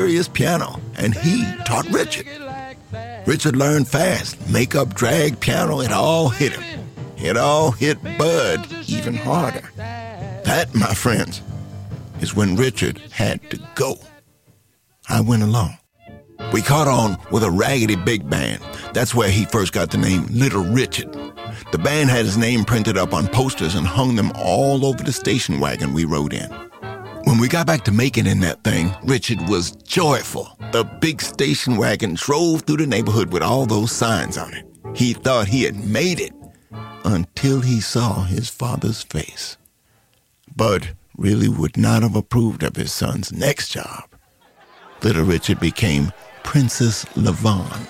serious piano, and he taught Richard. Richard learned fast. Makeup, drag, piano, it all hit him. It all hit Bud even harder. That, my friends, is when Richard had to go. I went along. We caught on with a raggedy big band. That's where he first got the name Little Richard. The band had his name printed up on posters and hung them all over the station wagon we rode in. When we got back to Macon in that thing, Richard was joyful. The big station wagon drove through the neighborhood with all those signs on it. He thought he had made it until he saw his father's face. Bud really would not have approved of his son's next job. Little Richard became Princess Lavon.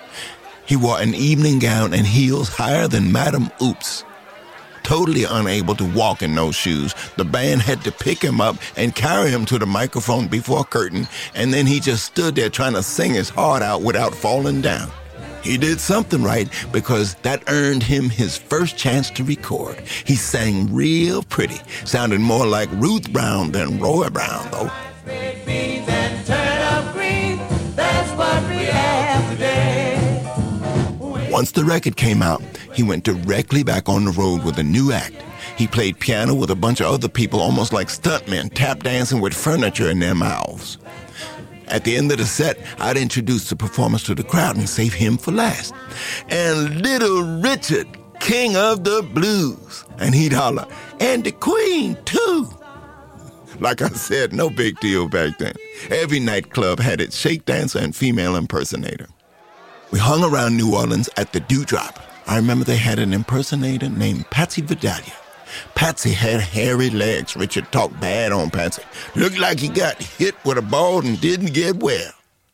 He wore an evening gown and heels higher than Madame Oops. Totally unable to walk in those shoes, the band had to pick him up and carry him to the microphone before a curtain, and then he just stood there trying to sing his heart out without falling down. He did something right because that earned him his first chance to record. He sang real pretty, sounded more like Ruth Brown than Roy Brown, though. Beans and turnip greens, that's what we have today. Once the record came out, he went directly back on the road with a new act. He played piano with a bunch of other people, almost like stuntmen, tap dancing with furniture in their mouths. At the end of the set, I'd introduce the performance to the crowd and save him for last. And Little Richard, king of the blues. And he'd holler, and the queen, too. Like I said, no big deal back then. Every nightclub had its shake dancer and female impersonator. We hung around New Orleans at the Dewdrop. I remember they had an impersonator named Patsy Vidalia. Patsy had hairy legs. Richard talked bad on Patsy. Looked like he got hit with a ball and didn't get well.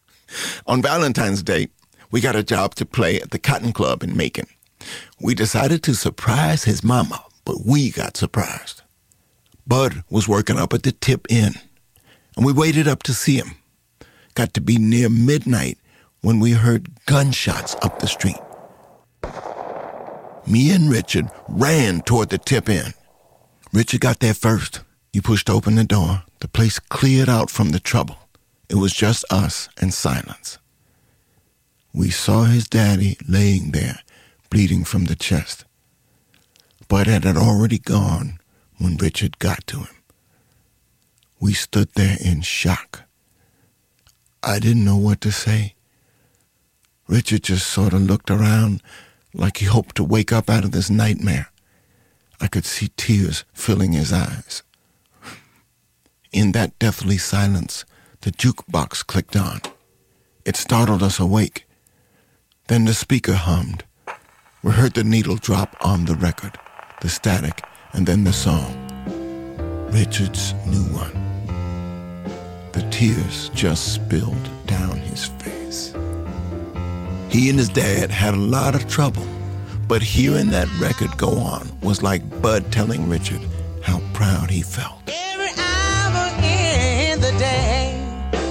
On Valentine's Day, we got a job to play at the Cotton Club in Macon. We decided to surprise his mama, but we got surprised. Bud was working up at the Tip Inn, and we waited up to see him. Got to be near midnight when we heard gunshots up the street. Me and Richard ran toward the Tip Inn. Richard got there first. He pushed open the door. The place cleared out from the trouble. It was just us and silence. We saw his daddy laying there, bleeding from the chest. Bud had already gone when Richard got to him. We stood there in shock. I didn't know what to say. Richard just sort of looked around like he hoped to wake up out of this nightmare. I could see tears filling his eyes. In that deathly silence, the jukebox clicked on. It startled us awake. Then the speaker hummed. We heard the needle drop on the record, the static, and then the song. Richard's New One. The tears just spilled down his face. He and his dad had a lot of trouble, but hearing that record go on was like Bud telling Richard how proud he felt. Every hour in the day.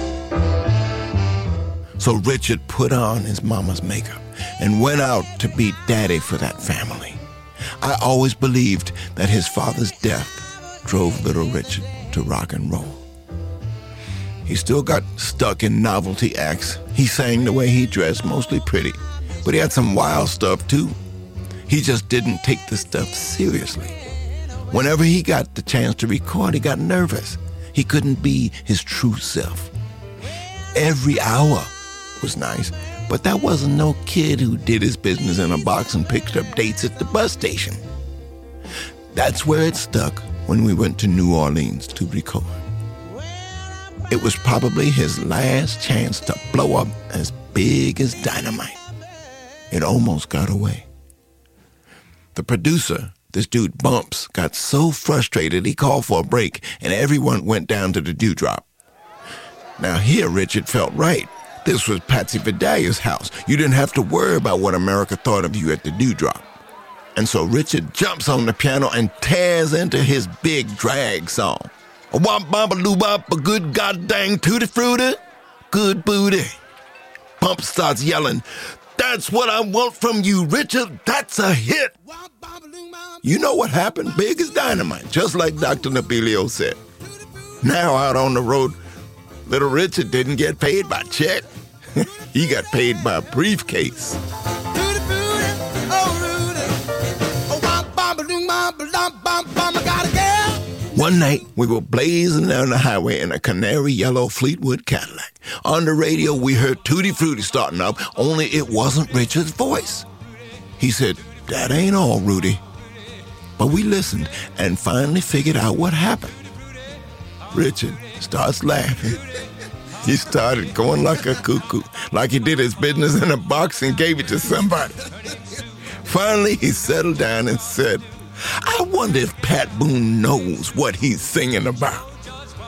So Richard put on his mama's makeup and went out to beat Daddy for that family. I always believed that his father's death drove Little Richard to rock and roll. He still got stuck in novelty acts. He sang the way he dressed, mostly pretty. But he had some wild stuff, too. He just didn't take the stuff seriously. Whenever he got the chance to record, he got nervous. He couldn't be his true self. Every hour was nice, but that wasn't no kid who did his business in a box and picked up dates at the bus station. That's where it stuck when we went to New Orleans to record. It was probably his last chance to blow up as big as dynamite. It almost got away. The producer, this dude Bumps, got so frustrated he called for a break and everyone went down to the Dewdrop. Now here Richard felt right. This was Patsy Vidalia's house. You didn't have to worry about what America thought of you at the Dewdrop. And so Richard jumps on the piano and tears into his big drag song. A wop bop a loo bop, a good goddamn tutti frutti, good booty. Bump starts yelling, "That's what I want from you, Richard. That's a hit." You know what happened? Big as dynamite, just like Dr. Nabilio said. Now out on the road, Little Richard didn't get paid by check. He got paid by briefcase. One night, we were blazing down the highway in a canary yellow Fleetwood Cadillac. On the radio, we heard Tutti Frutti starting up, only it wasn't Richard's voice. He said, "That ain't all, Rudy." But we listened and finally figured out what happened. Richard starts laughing. He started going like a cuckoo, like he did his business in a box and gave it to somebody. Finally, he settled down and said, "I wonder if Pat Boone knows what he's singing about."